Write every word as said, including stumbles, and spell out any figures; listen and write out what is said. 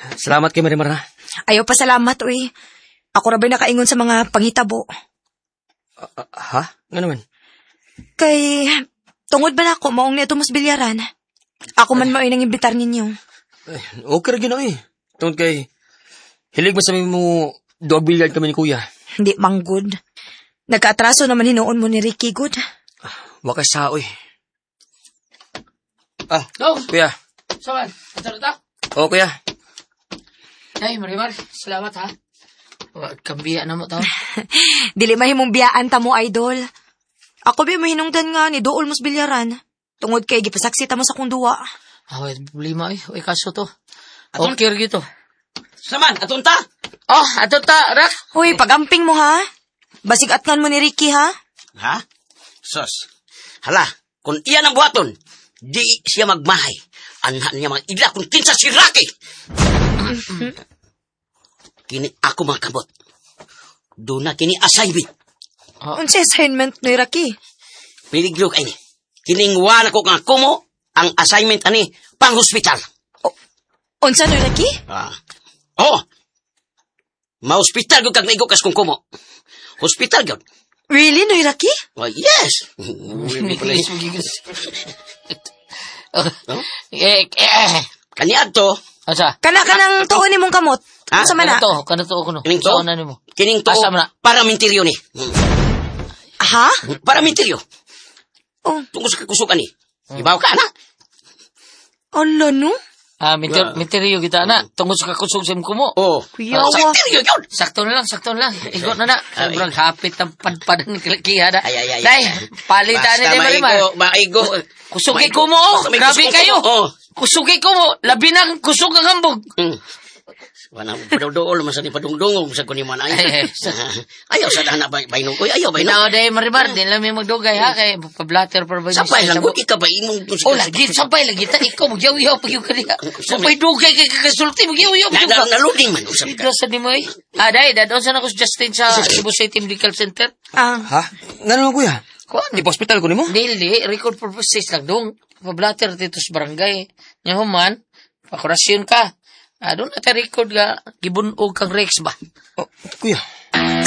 Salamat kay Marimar na. Ayaw pa salamat, uy. Ako ra ba nakaingon sa mga panghitabo. Uh, uh, ha? Nga naman? Kay, tungod ba na ako maong nito mas bilyaran? Ako man mao'y nang imbitar ninyo. Ay, okay ra gina eh. Tungod kay, hilig mo sabi mo, dog bilyard kami ni kuya. Hindi manggod. Nagkaatraso naman hinuon mo ni Ricky, good. Wakay sa oy. Ah, No. kuya. Saman, ito na Oo, kuya. Ay, Marimar, salamat ha. Kambiya na mo tao. Dili mahimong biyaan ta mo, idol. Ako ba mahinungdan nga ni Dool mas bilyaran. Tungod kay gipasaksi ta mo sa kong duwa. Ah, wait, problema eh. Uy, kaso to. Okay, gito. Saman, atun ta? Oh, ato ta, Rak. Uy, pagamping mo ha. Basig atngan mo ni Ricky ha. Ha? Sos. Hala, kung iyan ang buhaton, di siya magmahay. Anhan niya mga ila kung kinsa si Rocky. Kini ako mga kabot. Doon na kini assignment. Oh. Unsa assignment ni Ricky? Piligro kay ni. Kining wala ko nga kumo ang assignment ani pang hospital. Unsa ni Ricky? Ah. Oh. Ma-hospital gyud kag naigo kas kung kumo. Hospital gyud. Really, ni Ricky? Oh, yes. English mo gigil. Eh, eh. Kani adto, Asa? Kana kanang tuon ni mong kamot. Ha? Unsa man na? Kano to? Kano to kuno? Kining to? Saan na nimo? kining to Asa man na? paraminteryo ni. Ha? Paraminteryo. Oh, Tungkol sa kakusukan ni. Ibaw ka na. ala no? Ah, minter, minteriyo kita na. Tungkol sa kakusog sa kumo. Oh. Kuyawa. Sa interyo yun. Sakto na lang, sakto na lang. Igot na na. Sobrang hapit ang padpadan ni Kikiha na. Ay, ay, ay, Day, ay. palitan ni Basta Marimar. maigo, maigo. Kusugi Maigo. ko mo. Basta may Grabe kusog kayo. ko mo. Oh. Kusugi ko mo. Labi na kusog ang hambog. Hmm. Wala mo padaw-dool, masa ni padungdungog sa kunin man ay. Ayaw sa dana bay bayno ko. Ayaw bayno. Bitaw day Marimar, di lang may magdugay ha. Kay pablatter pa ba yun? Sampay lang ko ika ba imong Oh, lagi, sampay lagi. Ta, ikaw, magyaw-yaw pa yung kanina. Sampay dugay kay kakasulti, magyaw-yaw pa yung Na ka. naluding man usap ka. Igasa ni mo eh. Ah, day, dadon sa ako sa Justin sa Cebu City Medical Center. Ah, Ha? Nga naman, kuya? Kuan. Di pa hospital ko ni mo? Dili, record purposes lang dong. Pablatter dito sa barangay. Nya human, pakurasyon ka. Ah, doon natin record ka, gibunog kang Rex ba? Oh, kuya.